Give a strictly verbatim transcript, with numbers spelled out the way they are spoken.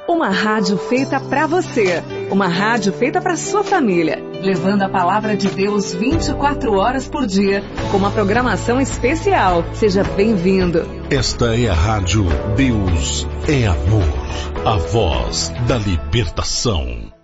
Uma rádio feita pra você. Uma rádio feita pra sua família. Levando a palavra de Deus vinte e quatro horas por dia, com uma programação especial. Seja bem-vindo. Esta é a rádio Deus é Amor. A voz da libertação.